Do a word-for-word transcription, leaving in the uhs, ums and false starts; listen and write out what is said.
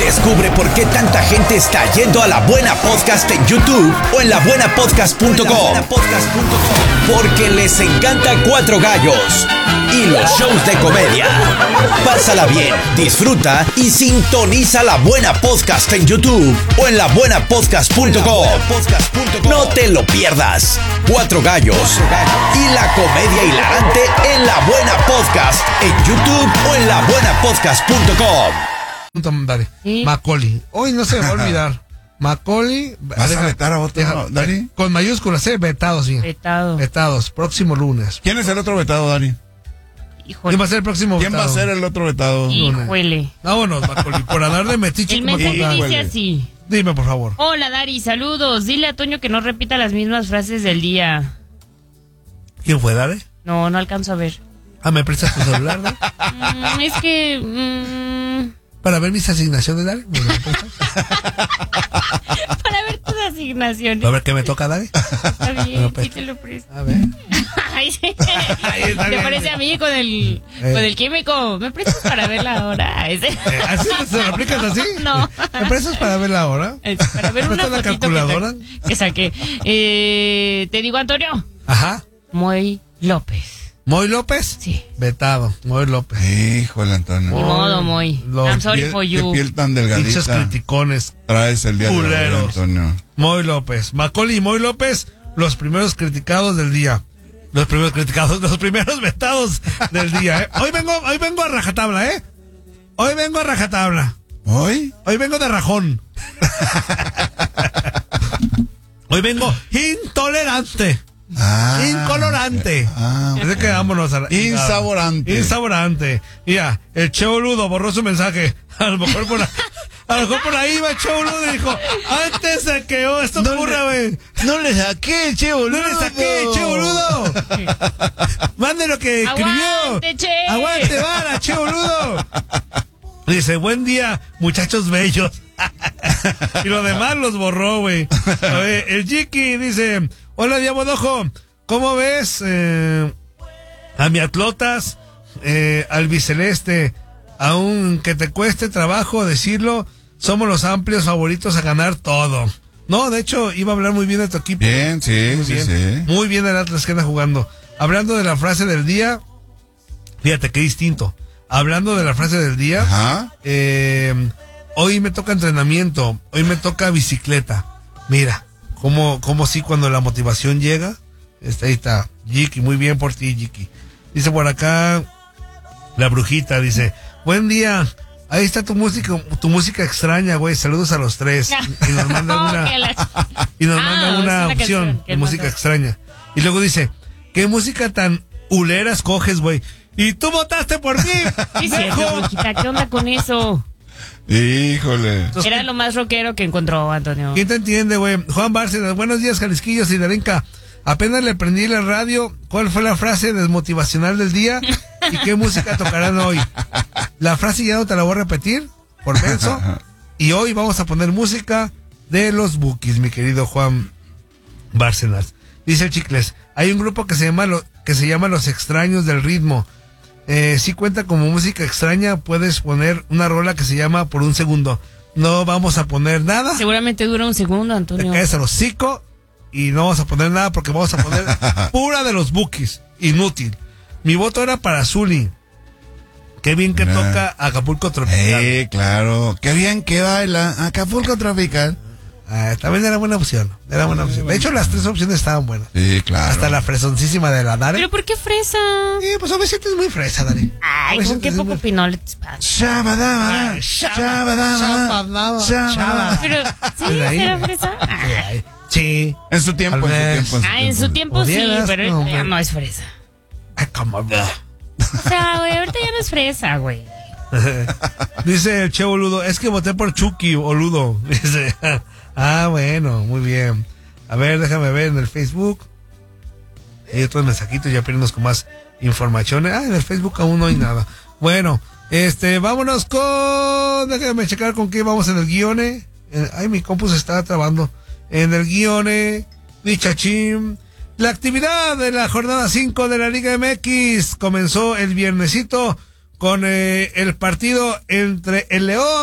Descubre por qué tanta gente está yendo a La Buena Podcast en YouTube o en la buena podcast punto com. Porque les encanta Cuatro Gallos y los shows de comedia. Pásala bien, disfruta y sintoniza La Buena Podcast en YouTube o en la buena podcast punto com. No te lo pierdas. Cuatro Gallos y la comedia hilarante en La Buena Podcast en YouTube o en la buena podcast punto com. Dale. ¿Sí? Macaulay. Hoy no se me va a olvidar. Macaulay. ¿Vas a vetar a otro, deja, Dani? Con mayúsculas, ¿eh? Vetados, sí. Vetado. Vetados. Próximo lunes. ¿Quién es el otro vetado, Dani? Híjole. ¿Quién va a ser el próximo ¿Quién vetado? va a ser el otro vetado? Híjole. Vámonos, Macaulay. Por andar de metiche. El mensaje dice así. Dime, por favor. Hola, Dari. Saludos. Dile a Toño que no repita las mismas frases del día. ¿Quién fue, Dari? No, no alcanzo a ver. Ah, ¿me prestas tu celular, Dari? Mm, es que... Mm... Para ver mis asignaciones, Dari. Para ver tus asignaciones. A ver qué me toca, Dari. Está bien, pues, sí te lo presto. A ver. Ay, sí. Te parece a mí con el, eh. con el químico. ¿Me prestas para ver la hora? Ese. Eh, ¿Así se lo aplicas así? No. ¿Me prestas para ver la hora? Es para ver una la fotito calculadora? que, sa- que saqué. Eh, te digo, Antonio. Ajá. Moy López. ¿Moy López? Sí. Vetado. Moy López. Híjole, Antonio. Ni modo, Moy. Los I'm sorry Piel- for qué you. piel tan Pinches delgadita criticones. traes el día de hoy, Culeros. Antonio. Moy López. Macaulay y Moy López, los primeros criticados del día. Los primeros criticados, los primeros vetados del día, ¿eh? Hoy vengo, hoy vengo a rajatabla, ¿eh? Hoy vengo a rajatabla. ¿Hoy? Hoy vengo de rajón. Hoy vengo intolerante. Ah, Incolorante. Ah, Así que vámonos a la... Insaborante. Insaborante. Mira, el Che Boludo borró su mensaje. A lo mejor por, a, a lo mejor por ahí va el Che Boludo y dijo, antes de que oh, esto No ocurra, le- güey. No le saqué, che, boludo. No le saqué, Che Boludo. Mande lo que escribió. Aguante, Che. Aguante, vara, Che Boludo. Dice, buen día, muchachos bellos. Y lo demás los borró, güey. A ver, el Jiki dice, hola, Diabodojo, ¿cómo ves eh, a mi Atlotas, eh, albiceleste? Aunque te cueste trabajo decirlo, somos los amplios favoritos a ganar todo. No, de hecho, iba a hablar muy bien de tu equipo. Bien, sí, Muy sí, bien. sí. Muy bien el Atlas que anda jugando. Hablando de la frase del día, fíjate qué distinto. Hablando de la frase del día, Ajá. eh, hoy me toca entrenamiento, hoy me toca bicicleta. Mira, como, como sí cuando la motivación llega. Está, ahí está, Jiki, muy bien por ti, Jiki. Dice por acá, la brujita, dice, buen día, ahí está tu música, tu música extraña, güey, saludos a los tres. Y nos manda Oh, una, que la- y nos Ah, manda es una una opción canción que de música mandó. extraña. Y luego dice, ¿qué música tan ulera escoges, güey? Y tú votaste por mí, Sí, cierto, viejo. brujita, ¿qué onda con eso? Híjole. Entonces, Era lo más rockero que encontró, Antonio. ¿quién te entiende, güey? Juan Bárcenas, buenos días, Jalisquillos y Darinka. Apenas le prendí la radio. ¿Cuál fue la frase desmotivacional del día? ¿Y qué música tocarán hoy? La frase ya no te la voy a repetir, por menso. Y hoy vamos a poner música de los Bukis, mi querido Juan Bárcenas. Dice el Chicles, hay un grupo que se llama, lo, que se llama Los Extraños del Ritmo. Eh, si cuenta como música extraña, puedes poner una rola que se llama Por un Segundo. No vamos a poner nada. Seguramente dura un segundo, Te Antonio. caes al hocico y no vamos a poner nada porque vamos a poner pura de los Bukis. Inútil. Mi voto era para Zuli. Qué bien que Nah. toca Acapulco Tropical. Eh, claro. Qué bien que baila Acapulco Tropical. Ah, también era buena opción. Era buena opción. De hecho, las tres opciones estaban buenas. Sí, claro. Hasta la fresoncísima de la Dare. ¿Pero por qué fresa? Sí, pues a veces es muy fresa, Dare. Ay, A veces con qué es poco muy- pinole te pasa. Shabadaba, Ay, shabadaba, Shabadaba, shabadaba. Pero, ¿sí? Pues ahí, ¿Será güey. fresa? Ay. Ay, sí. En su tiempo, en su Tal vez. tiempo. Ah, en su tiempo sí, Pudieras, pero no, ahorita ya hombre. no es fresa. Ay, cómo. O sea, güey, ahorita ya no es fresa, güey. Dice el Che Boludo, es que voté por Chucky, boludo. Dice, ah, bueno, muy bien. A ver, déjame ver en el Facebook. Hay otros mensajitos, ya perdimos con más información. Ah, en el Facebook aún no hay nada. Bueno, este, vámonos con... Déjame checar con qué vamos en el guione. Eh, Ay, mi compu se está trabando. En el guione, dichachín. La actividad de la jornada cinco de la Liga M X comenzó el viernesito con eh, el partido entre el León